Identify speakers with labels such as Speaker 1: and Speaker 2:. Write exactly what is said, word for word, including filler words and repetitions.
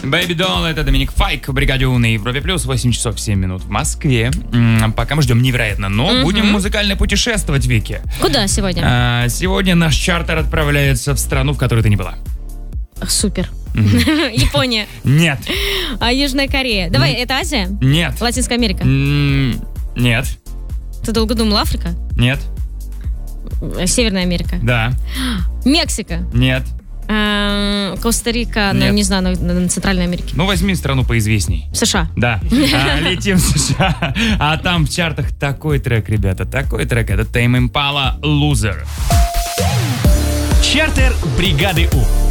Speaker 1: Baby Doll, это Доминик Файк в бригаде У на Европе плюс, восемь часов семь минут в Москве. М, Пока мы ждем невероятно, но
Speaker 2: Мгм.
Speaker 1: будем музыкально путешествовать, Вики.
Speaker 2: Куда сегодня?
Speaker 1: А, Сегодня наш чартер отправляется в страну, в которой ты не была.
Speaker 2: Супер. Япония.
Speaker 1: Нет,
Speaker 2: А Южная Корея. Давай, это Азия?
Speaker 1: нет,
Speaker 2: Латинская Америка.
Speaker 1: М, нет,
Speaker 2: Ты долго думал, Африка?
Speaker 1: нет,
Speaker 2: Северная Америка.
Speaker 1: да,
Speaker 2: Мексика.
Speaker 1: нет.
Speaker 2: Эм, Коста-Рика, ну,
Speaker 1: Нет.
Speaker 2: не знаю, на, на Центральной Америке.
Speaker 1: Ну, возьми страну поизвестней.
Speaker 2: США.
Speaker 1: Да, А, летим в США. А там в чартах такой трек, ребята, такой трек. Это Tame Impala Loser.
Speaker 3: Чартер бригады У.